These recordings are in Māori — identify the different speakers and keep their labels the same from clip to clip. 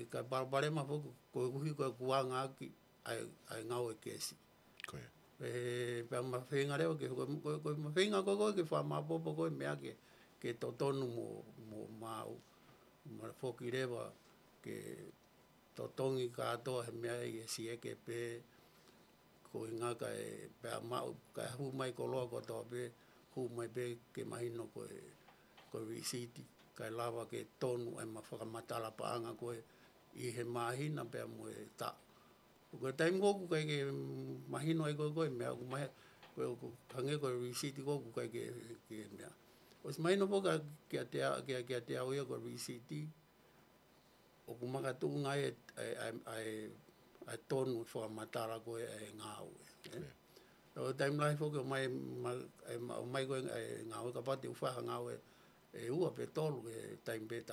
Speaker 1: ka bare ma foku ko uhi ko kuanga ki ai ngau e kesi.
Speaker 2: Koe.
Speaker 1: Pa ma whenga reo ke ko ma whenga ko ke wha ma popo ko mea ke totonu mo mau ma foki rewa ke totongi katoa he mea i e si eke pe ko inga ka e pe mau ka hu mai ko loa ko toa pe hu mai pe ke mahino ko risiti ka lava ke tonu e ma whakamatala paanga ko i he mahina pe mo e ta. Ko taim ko kai ke mahino ai ko mea ko mai ko hange ko risiti ko kai ke mea. O si mahino po ka ke te au ia ko risiti o ku maka tu ngai ai tonu whakamatala ko e ngau. O taim lai fo ke mai ko e ngau ka pati uwhaha ngau e ua pe tolu e taim beta.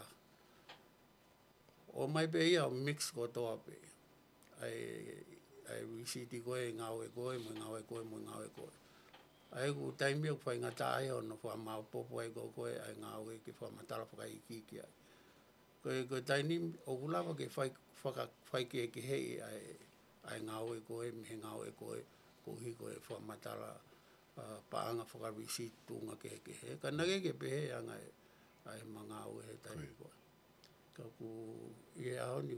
Speaker 1: O mai pe ia mix ko toa pe. Ai risiti ko e ngau e koe, mo ngau e koe, mo ngau e koe. Ai ku taim ia ku whai ngata ai o no wha mau popo ai koe ai ngau e ke whamatala whakaiki ai. Ko taini o kulawa ke whai ke hei ai ngau e koe, me ngau e koe, ko hiko e whamatala paanga whakarisiti tunga ke he. Ka nage ke pehe anga ai mangau e he taimi koe. Ka ku i ao ni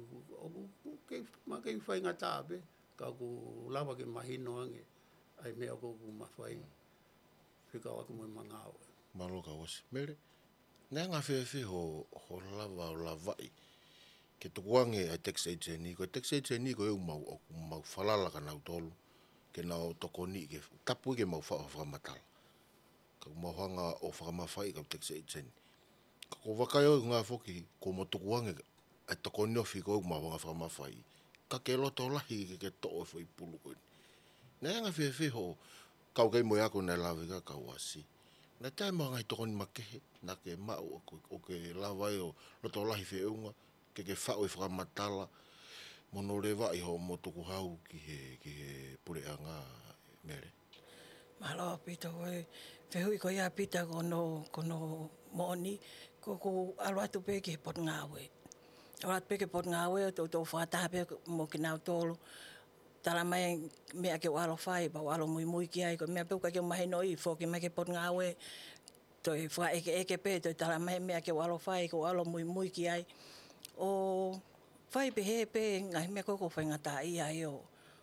Speaker 1: ma ke whai ngata ape, ka ku lawa ke mahino ange ai mea ko ku mawhai whikau aku mo mangau e.
Speaker 2: Maloka wasi. Mere, nea ngā whewhi ho lawa o lawai. Ke tukuange ai tax agent ni, ko tax agent ni ko eu mau whalala ka nau tolu. Ke nau toko ni, ke tapu ke mau whakamatala. Ka mau hanga o whakamawhai ka tax agent. Ka ko wakai o ngā whoki, ko mo tukuange ai toko ni ofi ko eu mau hanga whakamawhai. Ka ke loto lahi ke to'o e whai pulu koe. Nea ngā whewhi ho, kau kei mo ako nei lawe ka kau asi. Na tai mo ngai toko ni makehe, na ke mau o ke lawai o loto lahi whiunga, ke whao e whakamatala, mono rewa i ho mo tuku hau ki he pure anga mere.
Speaker 3: Malo pita koe, whehui ko ia pita kono mooni, ko alo atu pe ke pot ngawe. Alo atu pe ke pot ngawe, tau whataha pe mo ki nau tolu, tala mai mea ke walo whai, pa walo mui ki ai, ko mea peuka ke mahino i, fo ke mai ke pot ngawe, toi wha eke pe, toi tala mai mea ke walo whai, ko walo mui ki ai. O whai pe he pe, ngai mea koko whai ngata i ai o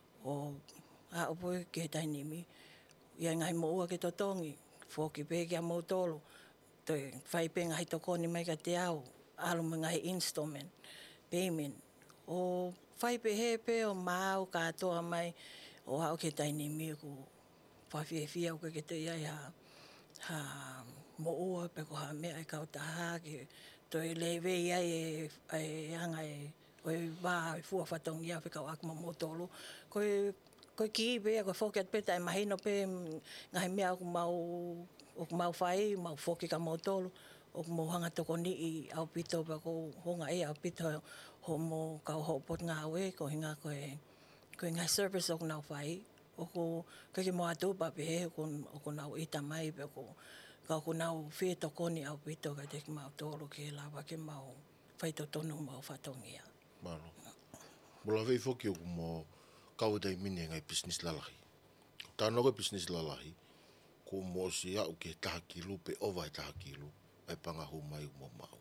Speaker 3: a upoe ke tainimi. Ia ngai mo ua ke totongi, fo ke pe ke a mo tolu, toi whai pe ngai tokoni mai ka te au, alo mo ngai installment, payment. O whai pe he pe o mau katoa mai, o hao ke tainimi ku whawhiawhia o ke te iai ha mo ua pe ko ha mea e kautaha ke toi lewe iai e anga oe wā e fua whatongi au whikau aku mo tolu. Koe ki pe a koe whoki at peta e mahino pe ngahi mea o mau whai, mau whoki ka mo tolu, o mo hanga toko ni i au pito pa ko honga e au pito ho mo kau ho pot ngā ue, ko hinga koe ngai service o nau whai, o ko ke mo atu pa pe o ko nau ita mai pe ko nau whi toko ni au pito ka te ki mau tolu ke lawa ke mau whai to tonu mau whatongia.
Speaker 2: Malo. Mula whei whoki o mo kau tei mini ngai business lalahi. Tāna koe business lalahi, ko mo si au ke taha kilu pe ova e taha kilu, ai panga hu mai mo mau.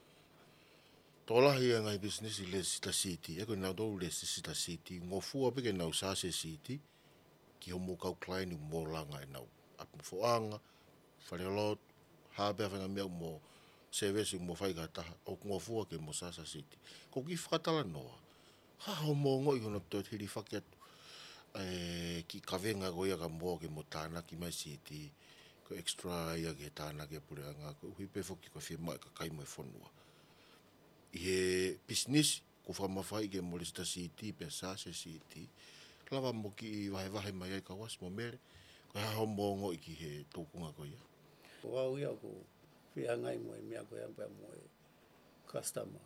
Speaker 2: Tōlahi e ngai business i le sita city, e koe nau tōru le sita city, ngō fua peke nau sase city, ki homo kau klaini mo langa e nau. Apu foanga, whare lot, hāpea whenga mea mo service mo whai ka taha, o ngō fua ke mo sasa city. Ko ki whakatala noa, ha homo ngoi hono tō hiri whaki atu, ki kawenga goia ka mō ke mo tāna ki mai city, ko extra ia ke tāna ke pure anga, ko hui pe whoki ko whima ka kai mo e whanua. I he business, ko whamawhai ke mo lista city, pe sase city, lawa mo ki wahe mai ai ka was mo mere, ko ha homo ngoi ki he tōkunga goia.
Speaker 1: Ko au ia ko whia ngai mo e mea koe ampa mo e customer.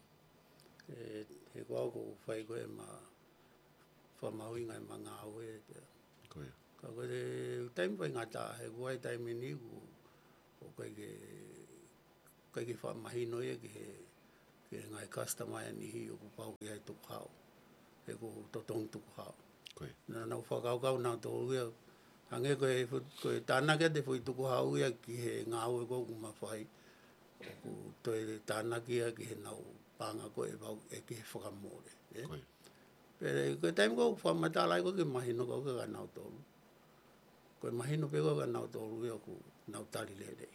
Speaker 1: He ko au ko whai koe ma whamahui ngai ma ngā ue.
Speaker 2: Koia.
Speaker 1: Ka koe te taimi whai ngata, he kuai taimi ni ku o kai ke whamahino ia ki he ngai customer e nihi o ku pau ki hai e ko totong tuku hao.
Speaker 2: Koe.
Speaker 1: Na nau whakau nau tō ia, hange koe tānake te whui tuku hao ia ki he ngāu e kou mawhai, o ku toi tānake ia ki he nau pānga koe wau e ki he whakamore.
Speaker 2: Koe.
Speaker 1: Pere koe taim kou whamatalai koe ke mahino kou ka nau tōru. Koe mahino pe kou ka nau tōru ia ku nau tari lere.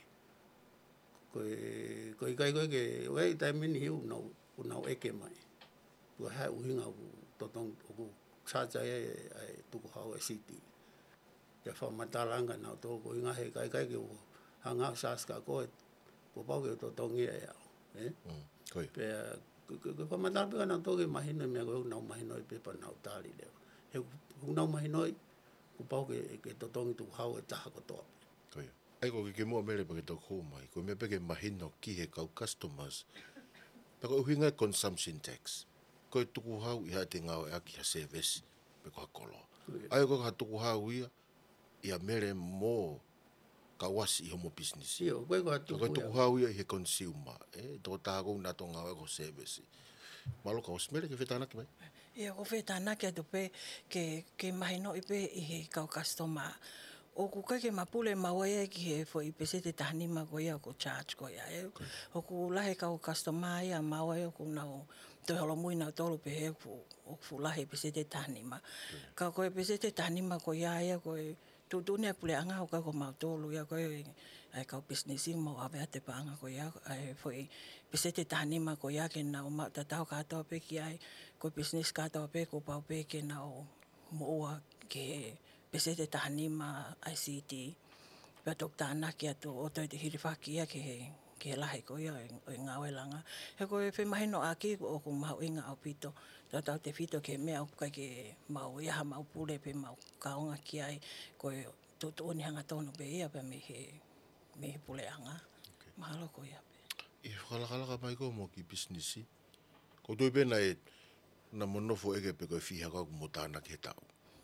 Speaker 1: Koe kai koe ke wei taimini hiu nau eke mai. Kua hai uhinga ku totong ku chacha e tuku hao e siti. Ia whamatalanga nau tōru ko inga he kai ke u hanga saska koe ko pau ke totong ia e au.
Speaker 2: Koe.
Speaker 1: Pea ko whamatala peka nau tōru ke mahino mea koe nau mahino i pepa nau tari leo. He ku nau mahino i ku pau ke totongi tuku hao e taha kotoa.
Speaker 2: Koe. Ai ko ke mua mere pa ke tau kou mai. Ko mea peke mahino ki he kau customers. Peko uhinga consumption tax. Koe tuku hau i hae te ngau e aki ha service. Peko ha kolo. Ai ko ha tuku hau ia mere mō kawasi i homo business.
Speaker 1: Sio, koe ko atu
Speaker 2: Koe tuku hau ia i he consumer. Toko tākou nā tō ngau e ko service. Malo kawas mere ke whetanaki mai.
Speaker 3: Ia ko whetanaki atu pe ke mahino i pe i he kau customer. O ku kai ke mapule mawaia ki he fo i pese te tahanima ko ia ko charge ko ia. O ku lahe kau customer ia mawaia ku nau toi holo mui nau tolu pe he o ku lahe pese te tahanima. Ka koe pese te tahanima ko ia koe tutune pule anga o kai ko mau tolu ia koe ai kau businessing mo ave te panga ko ia ai foi pese te tahanima ko ia ke nau ma tatau katoa pe ki ai ko business katoa pe ko pau pe ke nau moa ke pese te tahanima ICT. Pea tok tānaki atu o toi te hirifaki ia ke he lahe ko ia o ngāwe langa. He koe whemahino aki o ku mau inga au pito. Tātau te whito ke mea o kai ke mau iaha mau pule pe mau kaonga ki ai koe tutuoni hanga tonu pe ia pe me he pule anga. Mahalo ko ia pe.
Speaker 2: I whakalaka mai ko mo ki businessi. Ko tui pena na monofo eke pe koe whiha kau mo tānaki he tau.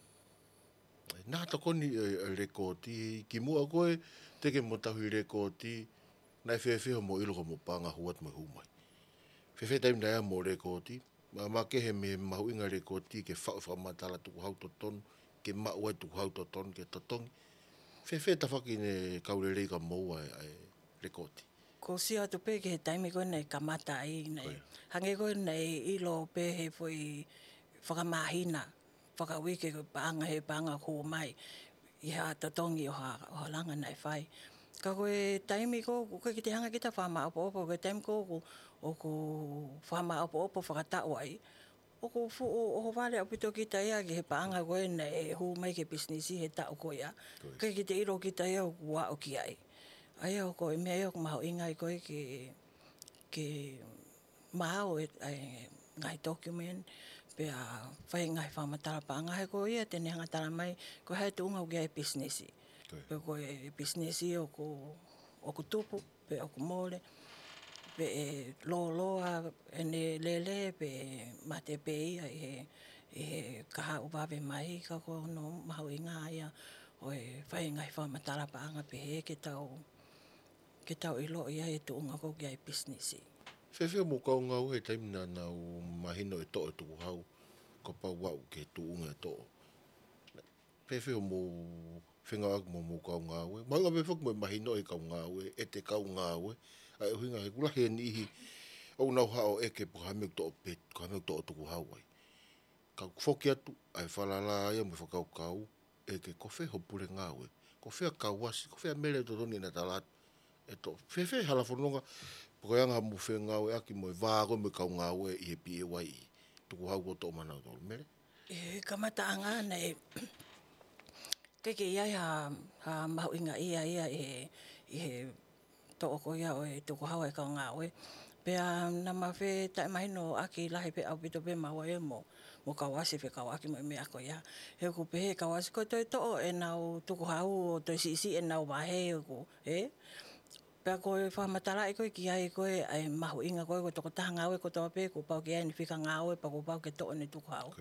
Speaker 2: Nā takoni rekoti, ki mua koe, teke mo tahui rekoti, nai whewhiho mo iloko mo panga huat mai humai. Whewhe taim nai mo rekoti, ma kehe me mahu inga rekoti, ke whamatala tuku hau totonu, ke maua tuku hau totonu, ke totongi. Whewhe tawhaki ne kaurerei ka moua ai rekoti.
Speaker 3: Ko sia atu pe ke he taimi koe nei kamata ai nei. Hange koe nei ilo pe he foi whakamahina. Whakawike ko paanga he paanga ko mai i ha tatongi o ha langa nei whai. Ka koe taimi ko koe ki te hanga kita whama opo koe taimi ko o ko whama opo whakatau ai. O ko wale apito kita ia ki he paanga koe nei hu mai ke businessi he tau ko ia. Koe ki te iro kita ia o kua o ki ai. Ai o koe mea ia o maho ingai koe ke mao ngai document pea whai ngai whamatara pa ngai ko ia tene hanga tara mai ko hai tu unga ugia e businessi. Pe ko e businessi o ko tupu pe o ko mole pe e loa ene lele pe mate pe ia e kaha uwawe mai ka ko no mahu inga ia o e whai ngai whamatara pa anga pe he ke tau ilo ia e tu unga ko ugia e businessi.
Speaker 2: Whewhe mo kau ngau e taim na nau mahino e toa tuku hau, ko pau wau ke tu unga e toa. Whewhe mo whenga aku mo kau ngau e. Maunga me whuk mo mahino e kau ngau e te kau ngau e. Ai uhinga he kulahe ni ihi au nau hao e ke po hameuk toa pet, ko hameuk toa tuku hau ai. Kau whoki atu, ai whalala ia mo whakau kau, e ke kowhe ho pure ngau e. Kowhea kau wasi, kowhea mele to toni na talat. E to whewhe hala whanonga, Pokoyanga mo whengau e aki mo e vāgo me kau ngau e i he pie wai i. Tuku hau ko tō mana o tōru mere.
Speaker 3: E kamata anga nei keke ia ha mahu inga ia e he tō ko ia o e tuku hau e kau ngau e. Pea na mawhe tai mahino aki lahi pe au pito pe maua e mo kawasi pe kawaki mo e mea ko ia. He ku pe he kawasi ko toi tō e nau tuku hau o toi si e nau wahe ko. Pea koe whamatara e koe ki ai koe ai mahu inga koe ko toko taha ngau e ko tō pe ko pau ki ai ni whika ngau e pa ko pau ke tō ni tuku hau.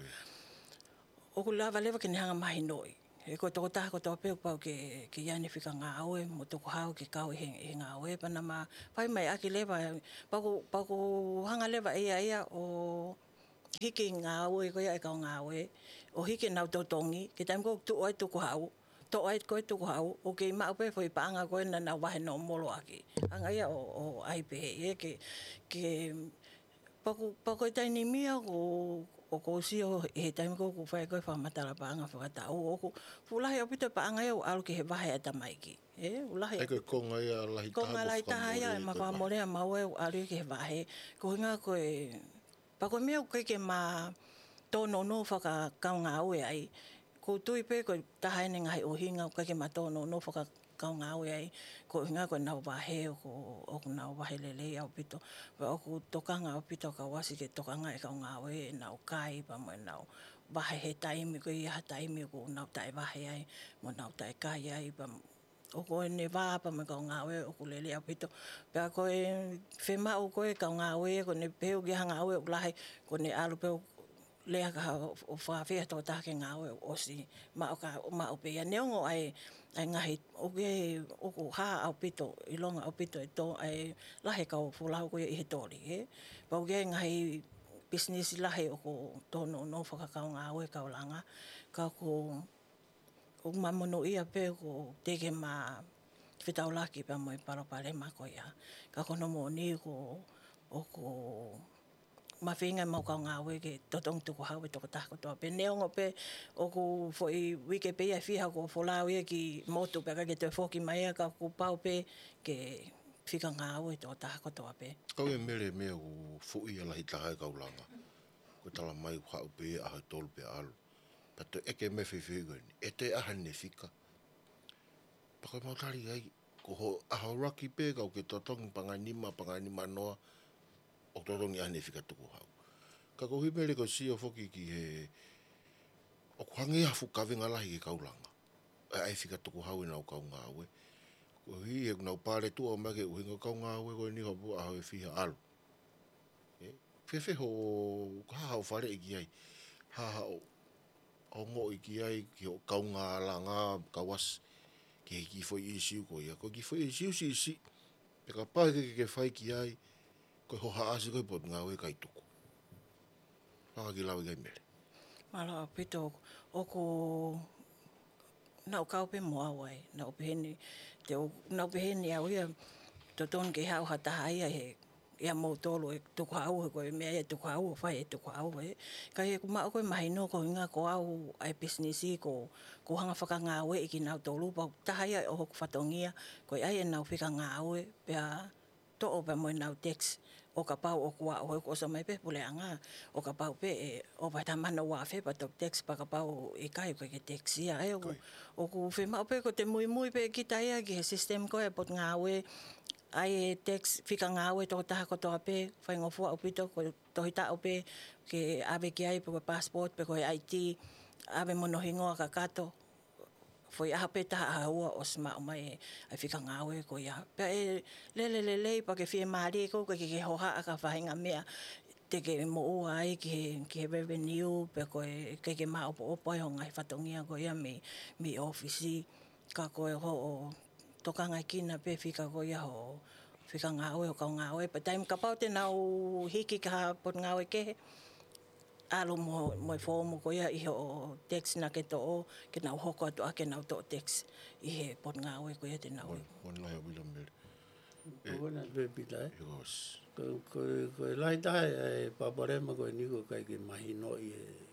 Speaker 3: O ku lava lewa ke ni hanga mahi noi. E koe toko taha ko tō pe ko pau ke ai ni whika ngau e mo tuku hau ke kau he ngau e. Pana ma whai mai aki lewa pau ko hanga lewa ia o hiki ngā ue koe ai kau ngā ue. O hiki nau totongi, ke taim ko tu oi tuku hau. To ai koe tuku hau, o ke mau pe foi paanga koe na nau wahe no molo aki. Anga ia o ai pe he, ke pako i taini mia o ko sio he taimi ko whai koe whamatara paanga whakatau. O ko fulahi au pito paanga ia o alu ke he wahe ata maiki. Ulahi.
Speaker 2: Eko konga ia lahi taha
Speaker 3: Konga lai taha ia e mawhamorea maua o alu ke he wahe. Ko hinga koe, pako mea koe ke ma tono no whaka kau ngā ue ai. Ko tui pe koe taha ene ngahi o hinga koe ke ma tono no whaka kau ngā ue ai. Ko hinga koe nau wahe o ko nau wahe lelei au pito. O ko tokanga au pito ka wasi ke tokanga e kau ngā ue e nau kai pa mo e nau wahe he taimi koe ia taimi ko nau tae wahe ai. Mo nau tae kai ai pa o koe ne wā pa mo kau ngā ue o ko lelei au pito. Pea koe whema o koe kau ngā ue ko ne peo ki hanga ue o lahi ko ne alu peo lea ka o whawhia tō tāke ngā ue o si ma o pia neongo ai ngahi o ke o ko haa au pito i longa au pito e tō ai lahe kau whulahu koe i he tōri he. Pau ke ngahi business lahe o ko tōno no whakakau ngā ue kau langa. Ka ko o mamono ia pe ko teke ma whitau laki pa mo i parapare ma ko ia. Ka kono mo ni ko o ko mawhinga mau kau ngā ue ke totong tuku hau e toko tako toa. Pe neongo pe o ko foi wike pe ia whiha ko wholau ia ki motu pe kake te whoki mai a ka ko pau pe ke whika ngā ue toko tako toa pe.
Speaker 2: Kau e mere mea o fui ala hi taha e kau langa. Ko tala mai ko hau pe aha tolu pe alu. Pato eke me whiwhiga ni. E te aha ne whika. Pakai mautari ai. Ko ho aha raki pe kau ke totongi pangai nima noa. O totongi aha ne whika tuku hau. Ka ko hui mere ko si o whoki ki he. O ko hangi hafu kawinga lahi ke kau langa. Ai whika tuku hau e nau kau ngā ue. Ko hi e nau pare tua o make uhinga kau ngā ue koe ni hopu aho e whiha alu. Whewhe ho haha o whare i ki ai. Haha o ngō i ki ai ki o kau ngā langa kawas. Ki he ki whoi i siu ko ia. Ko ki whoi i siu si. Pe ka pae ke whai ki ai. Ko ho haasi koe pot ngā ue kai tuku. Haka ki lau i gai mere.
Speaker 3: Mara pito o ko nau kau pe moa wai. Nau peheni au ia toton ke hau hataha ia he ia mō tolo e tuku hau he koe mea e tuku hau o whai e tuku hau he. Ka he kumao koe mahi no ko hinga ko au ai business i ko hanga whaka ngā ue i ki nau tolu. Pau taha ia o hoku whatongia koe ai e nau whika ngā ue pea to o pa mo nau text. O ka pau o kua o ko sa mai pe pule anga o ka pau pe o pa tamana wa fe pa tok text pa ka pau e kai ko ke text ia ai o ku fe ma pe ko te mui pe ki tai ki system ko e pot nga we ai text fika nga we to ta ko to pe fa ngofu o pito ko to hita o pe ke ave ki ai po passport pe ko IT ave mono hingo ka kato foi a peta a ua o sma o mai ai fika ngawe ko ia pe le pa ke fie mari ko ke hoha ka fainga mea te ke mo ai ke revenue pe ko ke ma o po ngai fatongia ko ia mi office ka ko ho toka ngai kina pe fika ko ia ho fika ngawe o ka ngawe pa time ka pa te nau hiki ka pot ngawe ke alo mo fomo ko ia i o text na ke to ke na hoko to ke na to text i he pot nga we ko ia te na
Speaker 2: Mon lai o bila mere.
Speaker 1: Ko na ve pita
Speaker 2: Yes.
Speaker 1: ko lai tai e papare ma ko ni ko kai ke mahino i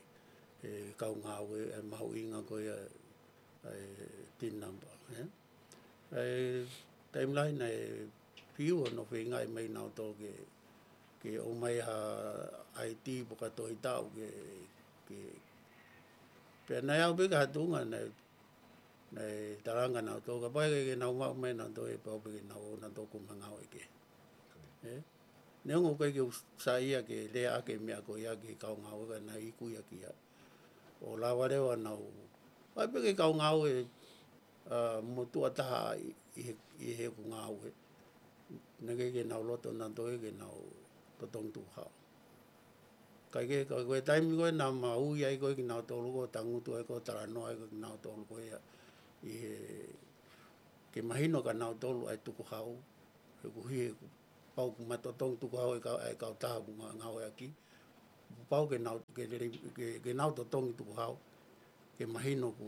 Speaker 1: e kau nga we e mau inga ko ia e tin number e timeline e piu no fe ngai mai na to ke o mai ha IT buka to hitau ke pe na au be ka tunga na taranga na to ka pai ke na ma mai na to e pa be na o na to ko manga o ke ne ngo ke sa ia ke le a ke me ko ia ke ka nga o ka na I ku ia ki o la wa wa na o ai be ke ka nga o e mo tu ata I he ku nga o ne ke na lo to na to ke na to tong tu ha kai ke ko time ko na ma u ai ko ki na to lo tangu tu ko tara no ai ko na to ko ia I ke mahino ka na to ai tu ko hau ko hi pau ku ma to tong tu ko ai ka ta ku ma nga o aki pau ke nau to tongi tu hau ke mahino ku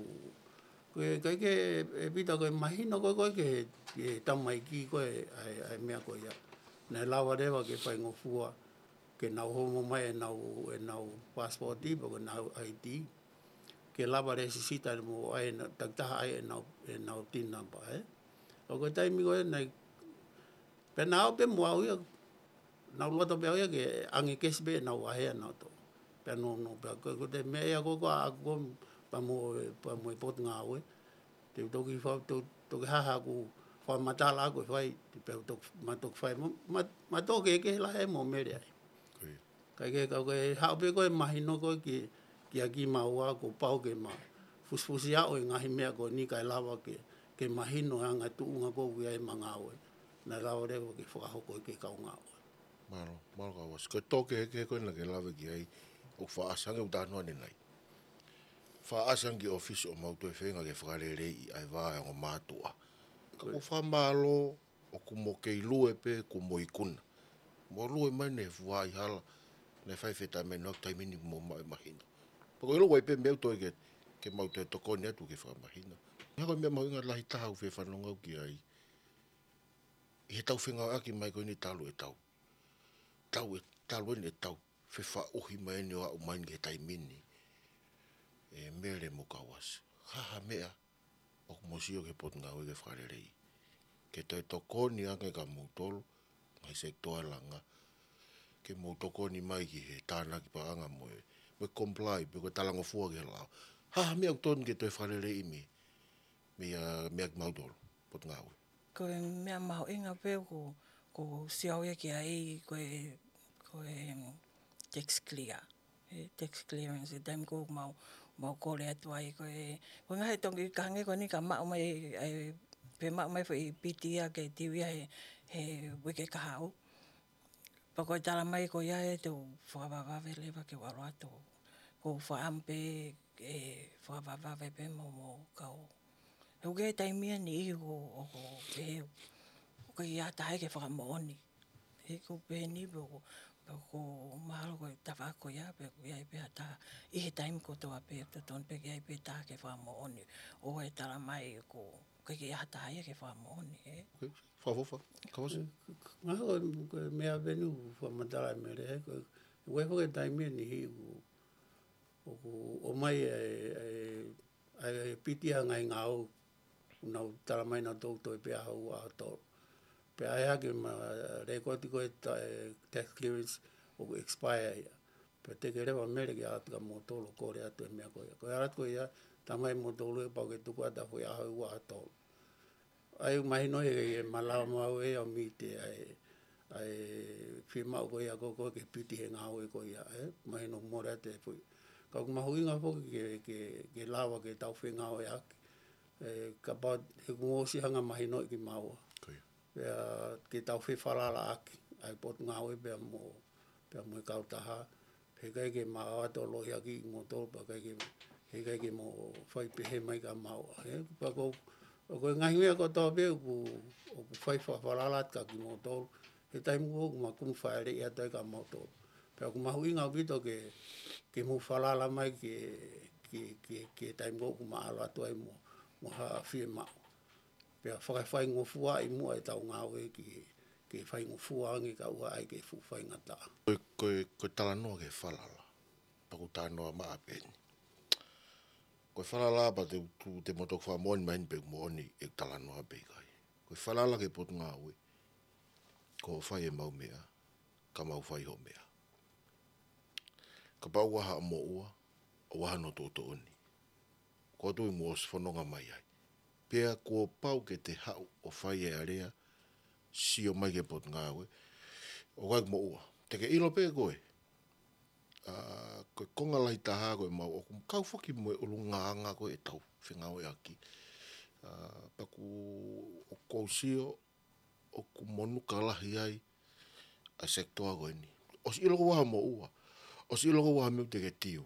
Speaker 1: ke pita ko mahino ko ke tamai ki ko ai mea ko ia na lawa rewa ke pai ngofua ke nau homo mai nau passport i ko nau ID ke lava re sisita mo ai na taktaha ai nau tin number o ko taimi ko nei pe nau pe mo au ia nau loto pe ia ke angi kesbe nau ai nau to pe no pe ko te me ia ko pa mo pot nga we te to ki fa to ha ha ku fa matala ko fai pe to ma to fai ma to ke la e mo me ai kai ke ha pe ko mahino ko ki aki maua ko pau ke ma fusfusi o ngahi mea ko ni kai lava ke mahino anga tu unga ko wi ai mangawe na lawa re ke whakaho ko ke kaunga
Speaker 2: Malo ka was. Ko toke ke ko na ke lava ki ai o whaasanga u tānoa ni nei. Whaasanga ki office o mautu e whenga ke whakarere i ai vāe o mātua. Ka ko whamalo o kumo kei lue pe kumo i kuna. Mo lue mai ne fuai hala ne whaiwheta me nok taimini mo mai mahina. Pako ilo wai pe meu toi ke mautu e tokoni atu ke whamahina. Hako mea mahuinga lahi taha u whanongau ki ai. I he tau whenga aki mai koe ni talu e tau. Talu e tau. Whewha ohi mai ni o au mai ke taimini. E mere mo kawas. Haha mea. O kumosio ke pot ngau ke whakarerei. Ke toi tokoni ange ka mautolo. Ngai sektoa langa. Ke mautokoni mai ki he tāna ki paanga mo e. Me comply. Pe ko talango fua ke lao. Haha mea uton ke toi whakarerei mi. Mea ki mautolo. Pot ngau.
Speaker 3: Ko mea maho inga peo ko siau ia ki ai ko tax clear. Tax clearance e taim ko mau kore atu ai ko ngahe tongi kange ko ni ka mau mai pe mau mai foi pitia ke tiwia he wike ka hau. Pako tala mai ko ia e te whakawawave lewa ke waro atu. Ko whaampe whakawawave pe mo kau. Heu ke taimia ni o pe ko ia tahe ke whakamooni. He ko pe ni ko mahalo ko tawa ko ia pe ko ia pe ata I he taim ko toa pe ton pe ia pe tahe ke whakamooni. O e tala mai ko ia tahe ke whakamooni.
Speaker 2: Whafofa. Kawasi.
Speaker 1: Ngā ko mea venu whamatala me re ko weho ke taimia ni hi o mai pitia ngai ngau nau tala mai na tau toi pe hau a tau. Pe ai hake ma rekoti ko tax clearance o expire ia. Pe te ke rewa mere ki atu ka motolo kore atu e mea koia. Ko arat ko ia tamai motolo e pau ke tuku ata fui ahau a tau. Ai mahino e malawa mau e o mi te ai whimau ko ia koko ke piti he ngau e ko ia. Mahino mora te fui. Ka kumahuinga foki ke lawa ke tau whi ngau e aki. Ka pau he kungosi hanga mahino ki maua. Ke tau whi whalala aki. Ai pot ngau e pia mo e kautaha. He kai ke maa ato lohi aki i motor. He kai ke mo whai pehe mai ka maua. Pako o koe ngahi mea ko tau pia ku whai whalala ka ki motor. He taimu ko kuma kumu whaere ia toi ka motor. Pia kumahu inga pito ke mu whalala mai ke taimu ko kuma alo atu ai mo haa whie mau. Pia whai ngofua i mua e tau ngau e ke whai ngofua angi ka ua ai ke whai ngata.
Speaker 2: Koe tala noa ke whalala. Paku tā noa maa pēni. Koe whalala pa te motok wha moani maini pe moani e tala noa pe kai. Koe whalala ke pot ngā ue. Ko whai e mau mea. Ka mau whai ho mea. Ka pau waha mo ua. O waha no tō oni. Ko tui mua whanonga mai ai. Pea ko pau ke te hau o whai e area. Si o mai ke pot ngā ue. O kai mo ua. Te ke ilo pe koe. Koe konga lai taha koe mau. O kum kau whaki mo e ulu nganga koe e tau. Whengau e aki. Paku o kousio. O kumonuka lahi ai. A sektoa koe ni. O si ilo ko waha mo ua. O si ilo ko waha meu te ke tiu.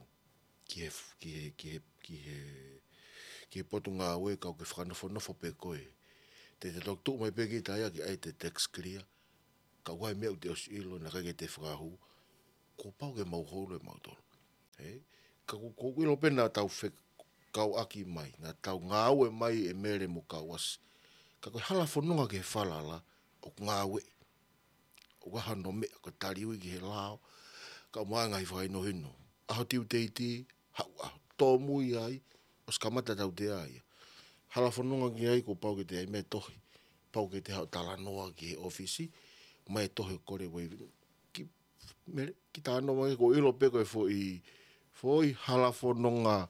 Speaker 2: Ki he potu ngā ue kau ke whanofo pe koe. Te tok tuk mai pe ki tai aki ai te tax clear. Ka wai meu te o si ilo na kai ke te whakahu. ko pau ke mau holo e mau tolo. Ka ko ilo pena tau fe kau aki mai, na tau ngau e mai e mere mo kau as. Ka koe hala whanunga ke whalala, o ngau e. O waha no mea, ko tariwi ki he lao, ka mua ngai whai no hino. Aho tiu teiti, hau aho, tō mui ai, os kamata tau te ai. Hala whanunga ki ai ko pau ke te ai me tohi. Pau ke te hao tala noa ki he ofisi, mai tohi kore wei. Ki tā no mai ko ilo peko e foi hala whanunga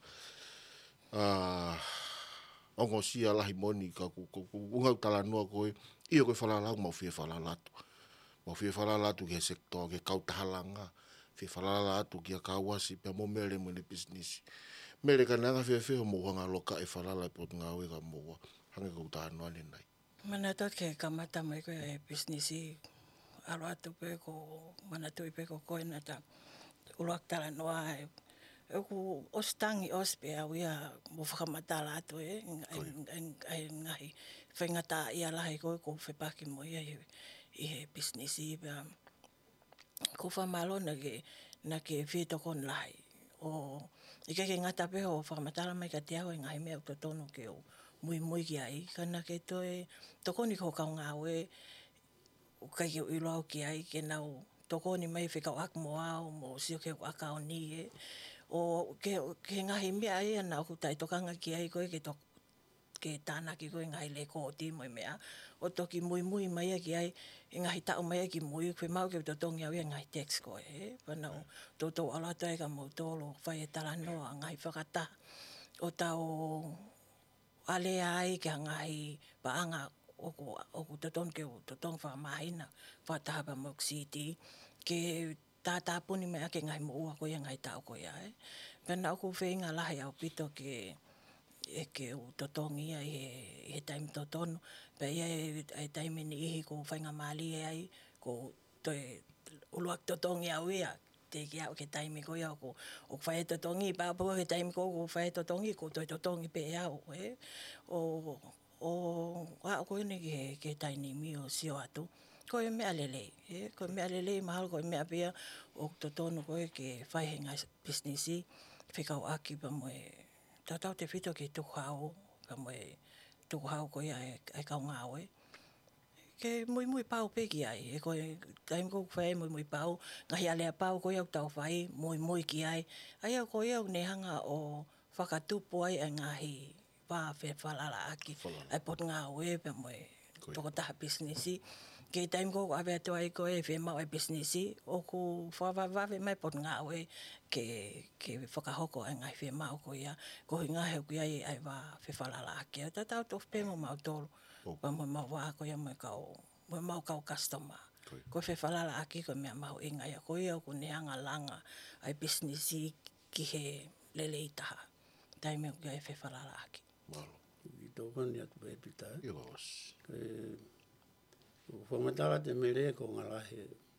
Speaker 2: ongo sia lahi moni ka ku ungau tala noa koe, iyo koe whalala mau fie whalala atu. Mau fie whalala atu ki he sektor, ke kautahalanga, fie whalala atu ki a kawasi, pia mo mele mo ne business. Mele ka nanga fie fie mo hanga loka e whalala e pot ngā wega mo hange kou tā noa ni nai.
Speaker 3: Mana tot ke kamata mai koe e businessi alo atu pe ko mana tui pe ko koe na ta uloak tala noa e ku ostangi ospe a wia mo whakamatala atu ai ngahi whaingata ia lahi koe ko whepaki mo ia i he businessi pia ko whamalo na ke whitokon lahi o i ke ngata pe ho whakamatala mai ka te au ngahi mea utotonu ke o mui ki ai kana ke toe tokoni ko kaunga we o kai ke ilo ki ai ke nau tokoni mai whikau ak mo au mo sio ke akao ni e o ke ngahi mea e na ku tai tokanga ki ai koe ke tāna ki koe ngahi le kōti mo mea o toki mui mai ki ai ngahi tau mai ki mui koe mau ke totongi au ngahi tax koe panau toto ala tai ka mo tolo whai e tala noa ngahi whakata o tau ale ai ke ngahi paanga oku totong ke totong whamahina whatahapa mo city ke tata puni mea ke ngai mo ua koe ngai tau koe ai. Pena oku whenga lahi au pito ke totongi ai he taimi totono. Pe ia e taimi ni ihi ko whainga mali ai ko toi uluak totongi au ia. Te ki au ke taimi koe au ko whae totongi pa po he taimi ko whae totongi ko toi totongi pe au. O koe ne ke taini mi o sio atu. Koe mea lelei, koe mea lelei mahalo koe mea pia o totono koe ke whaihenga businessi whikau aki pa moe tatau te whito ki tukhao pa moe tukhao koe ai kau ngāwe ke mui pau peki ai koe taim ko whae mui pau ngahi alea pau koe au tau whai mui ki ai ai au koe au nehanga o whakatupu ai ngahi wha whalala aki ai pot ngāwe pa moe toko taha businessi ke taim ko ave atu ai ko e mau e businessi o ku whawawave mai pot ngā oe ke whakahoko ai ngai whe mau ko ia ko hinga heu ki ai wa whewhalala ake ta tau tof pengo mau tolu pa mo mau wā ko ia mo mau kau customer ko whewhalala ake ko mea mau inga ia ko ia ko neanga langa ai businessi ki he lelei taha taim eu ki ai whewhalala ake
Speaker 2: Malo.
Speaker 1: I tō whani atu pe pita.
Speaker 2: Ios.
Speaker 1: Whamatala te mere ko ngā lahe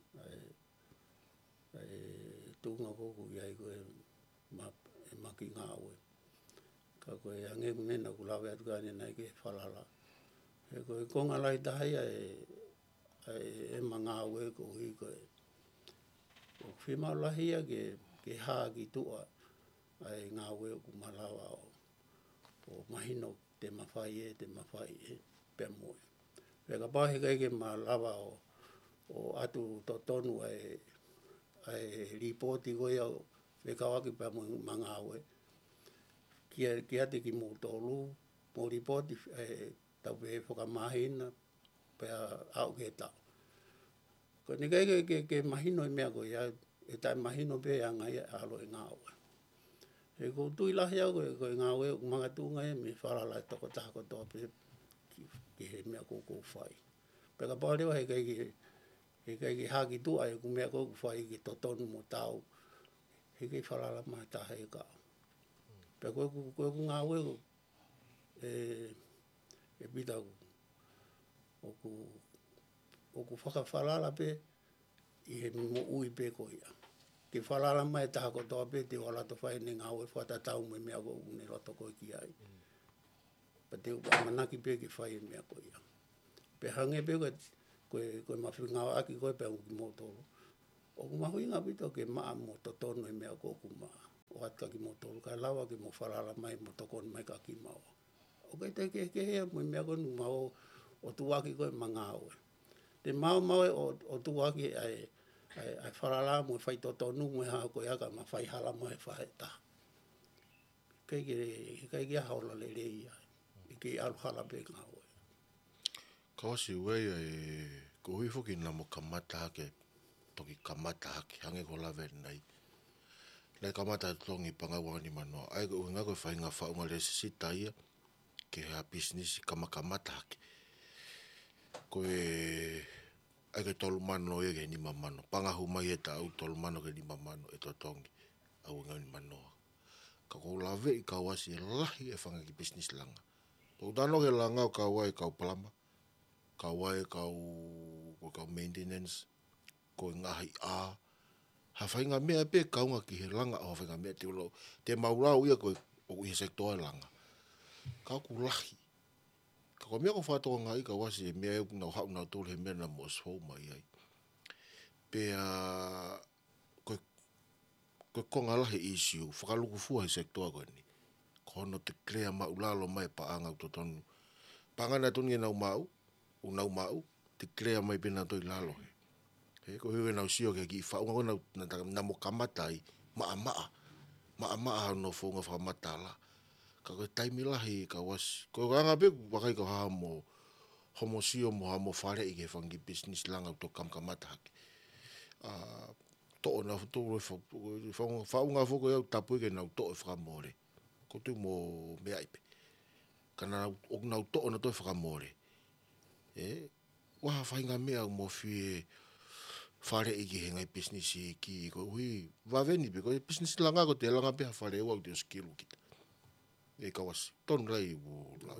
Speaker 1: tūnga kōku i ai koe e maki ngā oe. Ka koe ange mena ku lawe atu kāne nei ke whalala. He koe ko ngā lahe tahia e ma ngā oe ko hui koe. O whimau lahia ke hā ki tua ai ngā oe ku malawa o mahino te mawhai pe moe. Peka pahe kai ke ma lava o atu totonu ai ripoti koe au whekawaki pa mga aue. Ki ate ki mō tolu, mō ripoti tau pe whakamahina pe au ke tau. Ko ni kai ke mahino i mea koe e tai mahino pe a ngai alo i ngā aue. E ko tui lahi au koe ngā aue mga tūnga e me wharala e toko taha kotoa pe ki he mea kōkō whai. Peka pārewa he kai ki hāki tua e ku mea kōkō whai ki totonu mo tau. He kai whalala mai taha e kao. Peka koe ku ngā wego e pita o ku whakawhalala pe i he mo ui pe ko ia. Ki whalala mai taha kotoa pe te walato whai ne ngā ue whatatau me mea kōkō ne roto koe ki ai. Pa te upa manaki pe ki whai mea ko ia. Pe hange pe koe mawhi ngā aki koe pe unki mōtoro. O ku mahuinga pito ke maa mo totono e mea ko kuma. O atka ki mo tolu ka lawa ki mo wharala mai mo tokon mai ka ki maua. O kai te ke hea mo mea konu mau o tuaki koe mangao. Te mau o tuaki ai wharala mo whai totonu mo ha koe aka ma whai hala mo e whae ta. Kai ke haola le rei ai. I ke aluhala pe ngao.
Speaker 2: Kawasi wei e kuhui fuki na mo kamata hake toki kamata hake hange ko lawe nei. Nei kamata tongi pangawa ni manoa. Ai ko unga ko whainga whaunga le sisita ia ke ha business kamata hake. Ko ai ke tolu mano e ke ni mamano. Pangahu mai e ta au tolu mano ke ni mamano e totongi. Au unga ni manoa. Ka ko lawe i kawasi lahi e whanga ki business langa. Tau tano ke langa o kawai kau palama. Kawai kau maintenance. Ko ngahi a. Ha whainga mea pe kaunga ki he langa o whainga mea te ulo. Te maurau ia ko o i sektoa langa. Kau ku lahi. Ka mea ko whātoa ngā i kawasi e mea e nau hau nau tōle he mea na mo sfau mai ai. Pea koe konga lahi issue. Whakaluku fua he sektoa koe ni. Kono te krea maulalo mai pa anga utotonu. Pangana tuni e nau mau. Unau mau. Te krea mai pena toi lalo he. He ko hiwe nau sio ke ki whaunga ko na mo kamata ai. Maa no whaunga whamata la. Ka koe taimi lahi ka was. Ko anga pe wakai ka haa mo homo sio mo haa mo whare i ke whangi business langa to kamata hake. To'o na whaunga whoko iau tapu ke nau to'o whakamore. Ko tu mo mea ipe. Kana nau to'o na toi whakamore. Waha whainga mea mo fie whare i ki hengai business i ki ko hui waweni pe ko business langa ko te langa pe ha whare ua te o skill kita. E kawas ton rai wo la.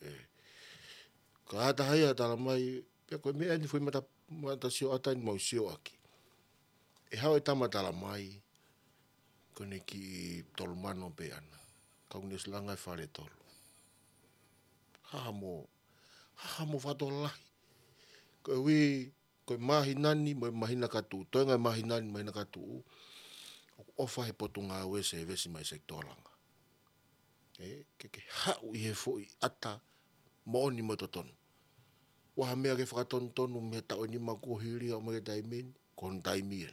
Speaker 2: Ka hata hai ata la mai pe ko mea ni foi mata sio ata ni mau sio aki. E hau e tamata la mai kone ki tolmano pe ana. Kaunis langa e whare tolu. Haha mo whato lahi. Ko hui koe mahi nani mo mahina katu. Toenga mahi nani mahina katu. Ofa he potunga wese e vesi mai sektor langa. Ke hau i he fo i ata mooni mo totonu. Waha mea ke whakatonu mea tau ni makuhiri o mga taimeni. Kon taimien.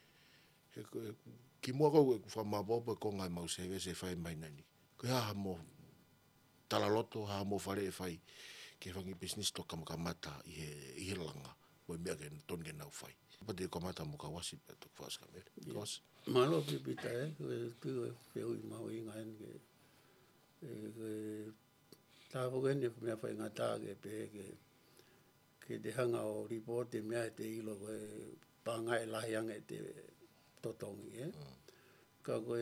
Speaker 2: Ki mua kau e whamabopo ko ngai mau se vese whai mai nani. Ko haha mo talaloto, haha mo whare e whai. Ke whangi business to kamata i he langa. Mo mea ke ton ke nau whai. Pate kamata mo kawasi pe to kwasa kamere. Kawasi.
Speaker 1: Malo pipita koe tu e wheu i mau i ngain ke tāpo kene mea whai ngata ke pe ke te hanga o report e mea te ilo koe pāngai lahi anga e te totongi. Ka koe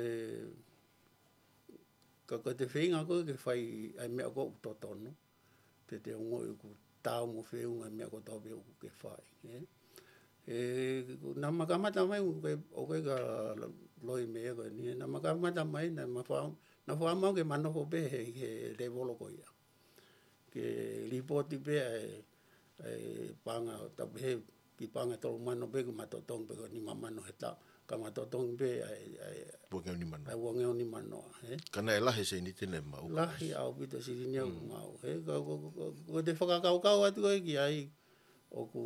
Speaker 1: te whinga koe ke whai ai mea ko totonu. Te ngoi ku tāu mo whiunga mea ko tau peo ke whai. Nā makamata mai o koe ka loi mea koe ni. Nā makamata mai nā whaamau ke manoko pe he revolo ko ia. Ke reporti pe ai panga tapu he ki panga tolu mano pe ku matotong pe ko ni mamano he ta. Ka matotong pe ai
Speaker 2: Wangeo ni manoa.
Speaker 1: Ai wangeo ni manoa.
Speaker 2: Kana e lahi se ni tene mau.
Speaker 1: Lahi au pito sirinia ngau. Ko te whakakau atu koe ki ai o ku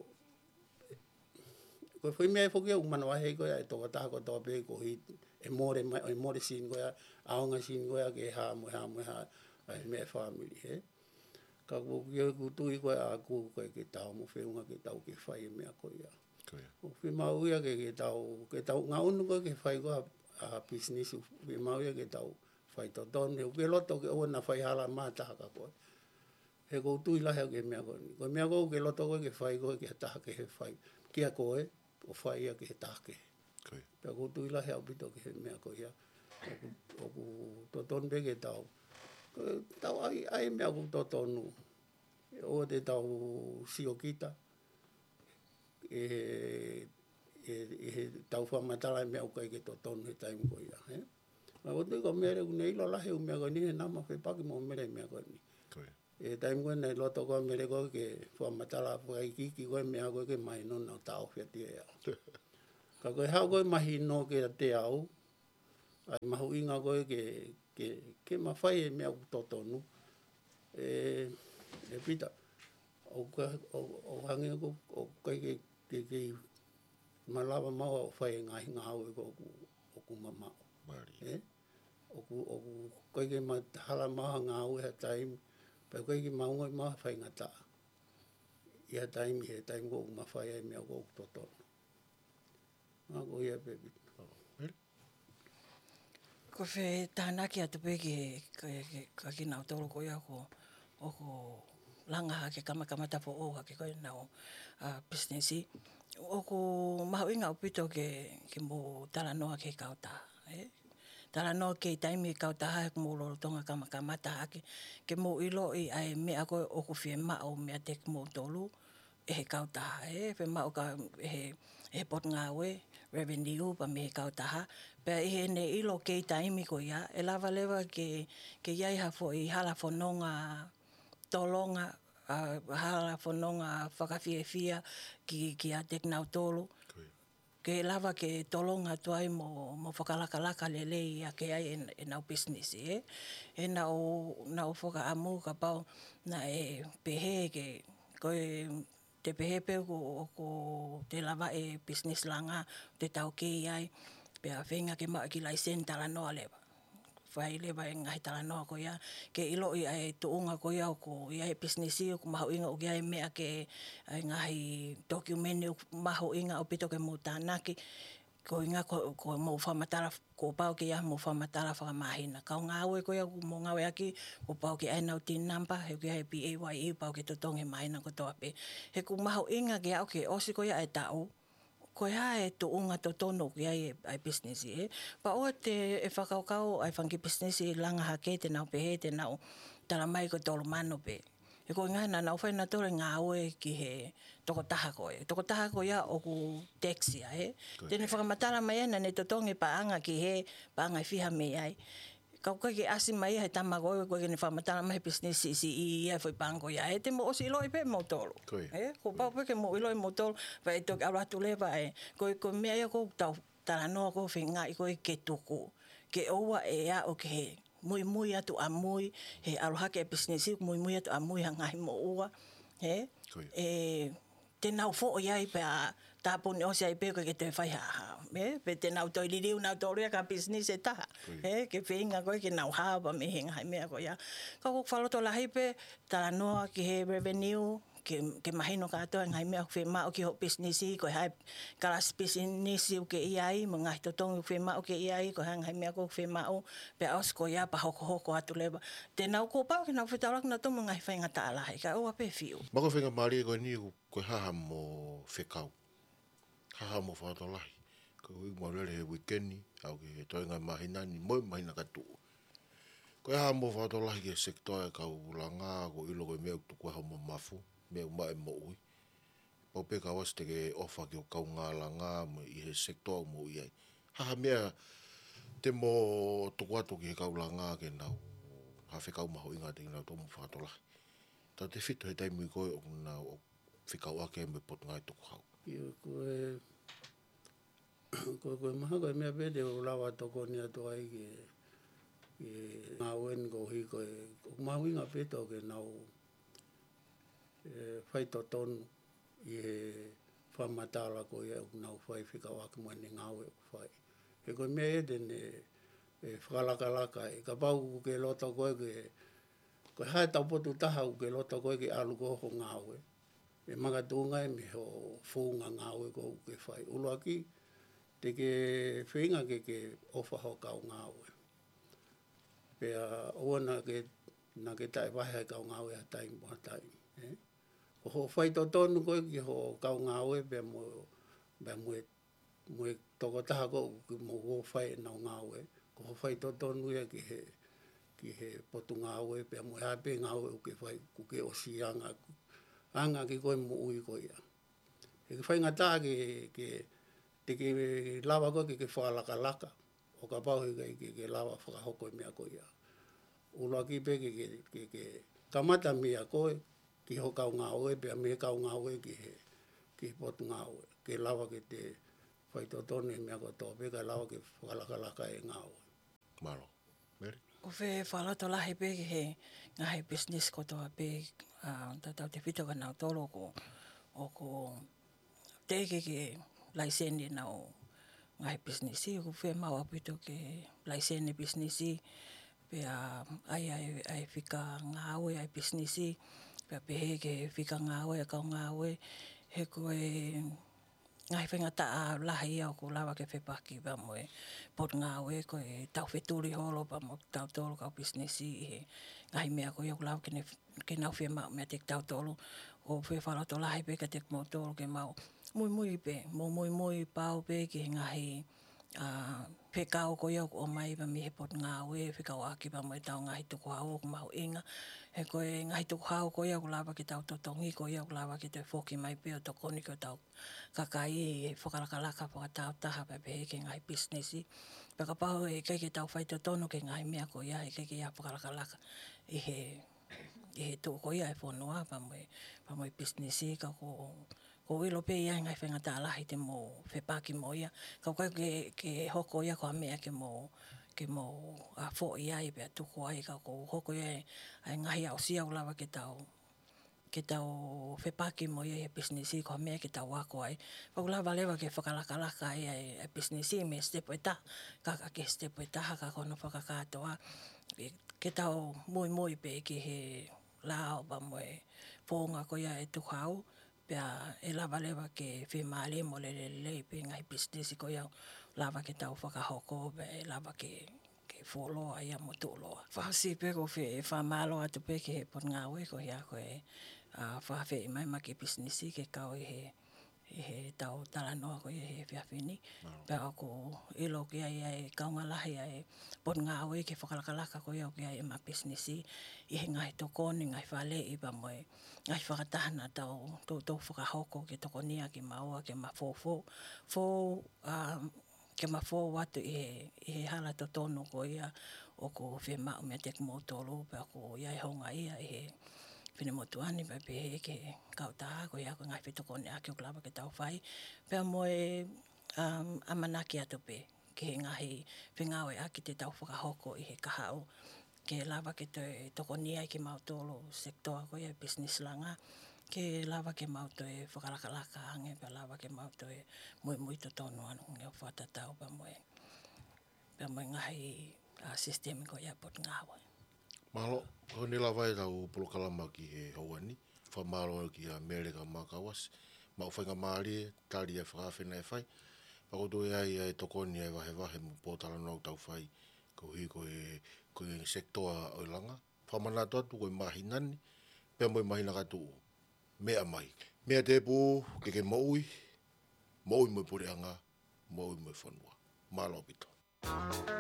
Speaker 1: ko foi mea foki o manoa hei koe ai toka taha ko toa pe ko hi e more sin koe aonga sin koe ke ha mo ai mea family. Ka ku tui koe a ku koe ke tau mo whiunga ke tau ke whai mea koe ia. O whi mau ia ke tau ngā unu koe ke whai koe a business whi mau ia ke tau whai totone. Ke loto ke ona whai hala mātaha ka koe. He kou tui lahi au ke mea koe ni. Koe mea koe ke loto koe ke whai koe ke taha ke he whai. Kia koe o whai ia ke he taha ke. Pea kou tui lahi au pito ke he mea koe ia. O ku totone pe ke tau. Tau ai mea ku totonu. O te tau sio kita. Tau whamatala mea ukai ke totonu he taimu koe ia. Ma o tui ko mere unei lo lahi u mea koe ni he nama whepaki mo mere mea koe ni. Taimu koe nei loto koe mere koe ke whamatala whai kiki koe mea koe ke mai nona o tau whiatia ia. Ka koe hao koe mahi no ke te au. Ai mahu inga koe ke mawhai e mea utotonu. E pita. O hangi o kai ke malawa mau o whai ngahi ngāu e ku mamau. Oku kai ke hala maha ngāu e ha taimi. Pai kai ke maunga i maha whai ngata. I ha taimi he taimi ko mawhai e mea ko utotonu. Ngā ko ia pepi.
Speaker 3: Ko whe tānaki atu pe ka ki nau toro ko ia ko langa ha ke kamakama tapo o ha ke koe nau businessi. O ko mahu inga upito ke mo tala noa ke kauta. Tala noa ke taimi kauta ke mo loro tonga kamakama ta ke mo ilo i ai mea koe o ku whi mao mea te mo tolu e he kauta. Whi mao ka he pot ngawe revenue pa me he kauta. Pea i he ne ilo ke taimi ko ia. E lava lewa ke iai hafo i hala whanonga tolonga, hala whanonga whakawhiawhia ki a tek nau tolu. Ke lava ke tolonga tuai mo whakalaka lelei a ke ai e nau business. E nau whaka amu ka pau na e pehe ke koe te pehe pe ko te lava e business langa te tau ke iai. Pea whenga ke maa ki laisen tala noa lewa. Whai lewa e ngahi tala noa ko ia. Ke ilo i ai tuunga ko ia o ko iai businessi o ko mahu inga o iai mea ke ngahi dokumene o mahu inga o pito ke mo tānaki. Ko inga ko mo whamatala, ko pau ke ia mo whamatala whakamahina. Kau ngāwe ko ia mo ngāwe aki, ko pau ke ai nau tin number, he ke ai PAYE, pau ke totonge mahina ko toa pe. He ku mahu inga ke au ke osi ko ia e tau. Ko ia e tuunga to tono ki ai businessi. Pa oa te e whakaukau ai whangi businessi langa hake te nau pehe te nau tala mai ko tolu mano pe. E ko inga na nau whai na tore ngā oe ki he tokotaha koe. Tokotaha ko ia o ku taxi ai. Tene whakamatala mai ana ne totonge paanga ki he paanga i whiha me ai. Kau kai ke asi mai hai tama koe koe ke ne whamatala mai business si i ai whai pango ia. Te mo osi iloi pe mo tolu. Ko pau pe ke mo iloi mo tolu. Vai toki auratu lewa e. Koe mea ia ko tau tala noa ko whinga i koe ke tuku. Ke oua e a o ke he mui atu a mui. He aroha ke business i mui atu a mui hangahi mo ua. Te nau fo iai pe a tāpuni osi ai pe koe ke te whai haha. Pe te nau toi liriu nau toria ka business e taha. Ke whinga koe ke nau hawa me he ngai mea koe ia. Ka kuk whaloto lahi pe tala noa ki he revenue. Ke mahino katoa ngai mea whi mao ki ho business i. Koe hai kalas business i uke iai. Mo ngahi totongi whi mao ke iai. Koe hai ngai mea koe whi mao. Pe aus koe ia pa hoko atu lewa. Te nau ko pao ke nau whitaurak na tomo ngai whainga ta alahi. Ka oa pe whiu.
Speaker 2: Mako whenga maari koe ni koe haha mo whekau. Haha mo whaatolahi. Koe mo rere he wikendi. Au ke toenga mahina ni moi mahina katu. Koe haha mo whaatolahi ke sektoa e kau langa. Ko ilo koe mea tuku haha mo mafu. Mea umae mo ui. Pau pe ka was te ke ofa ki o kau ngā langa. Mo i he sektoa mo iai. Haha mea te mo tuku atu ki he kau langa ke nau. Ha whekau maho inga te nau tomu whaatolahi. Ta te whitu he taimu i koe o nau whikau ake me pot ngai tuku hau.
Speaker 1: Koe maha koe mea pete o lawa toko ni atu ai ke ngā uen ko hi koe. Mahu inga pete o ke nau whai totonu i he whamatala ko ia o nau whai whikau ake mo ne ngā ue o whai. He koe mea e tene whakalaka e ka pau ke lota koe koe hae taupotu taha u ke lota koe ke alu ko ho ngā ue. E manga tūnga e me ho whunga ngā ue ko ke whai. Ulu aki te ke whinga ke ofa ho kau ngā ue. Pea oa na ke tae wahe kau ngā ue a taimi mo a taimi. O ho whai totonu koe ki ho kau ngā ue pea mo e toko taha ko ki mo ho whai e nau ngā ue. Ko ho whai totonu ia ki he potu ngā ue pea mo e hape ngā ue u ke whai ku ke osi anga ki koe mo ui koe ia. E ke whai ngata te ke lawa koe ke whakalaka. O ka pau he ke lawa whakahoko mea koe ia. Ula ki pe ke kamata mea koe ki ho kau ngā ue pea me kau ngā ue ki he potu ngā ue. Ke lawa ke whai tō tonu i mea ko tō peka lawa ke whakalakalaka e ngā oe.
Speaker 2: Malo. Mary?
Speaker 3: O whe whalato lahi pe he ngahi business ko toa pe tatau te whita ka nau tolo o ko teke ke laisene nau ngahi business i ko whe mau apito ke laisene business i pe ai whika ngā oe ai business i pe he ke whika ngā oe kau ngā oe he koe ngai whengata a lahi au ko lawa ke whepaki pa moe pot ngā oe ko e tau wheturi holo pa mo tau tolo kau business i he ngai mea ko iau lawa ke nau whema mea tek tau tolo o whewhalato lahi pe ka tek mo tolo ke mau mui pe mo mui pau pe ke ngahi whekau ko iau o mai pa mi he pot ngā oe whekau aki pa moe tau ngahi tuku hau ko mau inga he koe ngahi tuku hau ko iau lawa ke tau totongi ko iau lawa ke te whoki mai pe o tokoni ko tau kakai e whakalakalaka whakatau taha pa pe ke ngahi business i paka pau e kei tau whai totono ke ngahi mea ko ia e kei ia whakalakalaka i he tō ko ia e whanua pa moe business i ka ko ilo pe ia ngai whengata alahi te mo whepaki mo ia kau kai ke hoko ia ko mea ke mo fo ia i pe tuku ai ka ko hoko ia ai ngahi au sia lawa ke tau whepaki mo ia e business i ko mea ke tau wako ai pau lawa lewa ke whakalakalaka ia e business i me step e ta kaka ke step e taha ka kono whakakatoa ke tau moi pe ke he lao pa moe pōnga ko ia e tuhau pea e lawa lewa ke whemale mo le pe ngai business ko iau lawa ke tau whakahoko pe e lawa ke wholoa ia mo tōloa. Whahasi pe ko whamalo atu pe ke he pot ngā oe ko ia ko e whawhi mai ma ke business i ke kau i he tau talanoa ko i he whiawhini. Pea ako ilo ki ai e kaunga lahi ai pot ngā oe ke whakalakalaka ko iau ki ai ma business i he ngai tokoni ngai whale i pa moe ngai whakatahana tau tō whakahoko ke tokonia ki maua ke ma fō ke ma fō watu i he hala totono ko ia o ko whemau mea tek mo tolo pe ako ia e honga ia i he whinemotuani pe he ke kautaha ko ia ko ngai whitokoni ake o klawa ke tau whai pea moe amanaki atu pe ke he ngahi whingawe aki te tau whakahoko i he kahao ke lawa ke te tokonia i ke mau tolo sektoa ko ia business langa ke lawa ke mau toe whakalakalaka hange pe lawa ke mau toe mui totono anu nge o whatatau pa moe ngahi system ko ia pot ngawa.
Speaker 2: Malo, ho ni lawa e tau polokalama ki he hauani, whamalo ki a mere ka makawas, mau whainga maari, tari e whakawhena e whai, pakoto e ai e tokoni e wahe mo pōtara nau tau whai, ko e sektoa o langa, whamana atu ko e mahinani, pia mo e mahina katu mea mai. Mea te pō, ke maui mo e poreanga, maui mo e whanua. Malo pito.